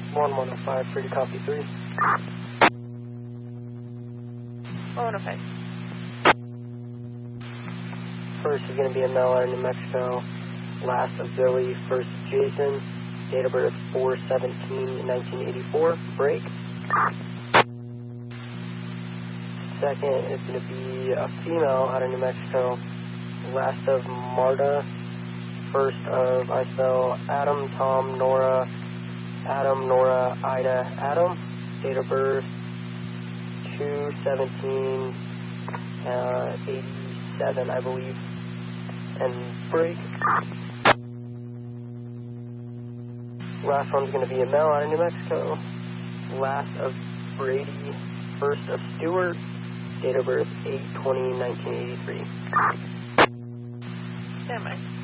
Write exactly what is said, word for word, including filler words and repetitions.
one one oh five, free to copy three. one oh five. First is going to be a male out of New Mexico. Last of Zoe, first Jason. Date of birth four seventeen nineteen eighty-four. Break. Second is going to be a female out of New Mexico. Last of Marta. First of, I spell Adam, Tom, Nora, Adam, Nora, Ida, Adam. Date of birth two seventeen eighty-seven, I believe. And break. Last one's going to be a male out of New Mexico. Last of Brady. First of Stewart. Date of birth eight twenty nineteen eighty-three. Stand by.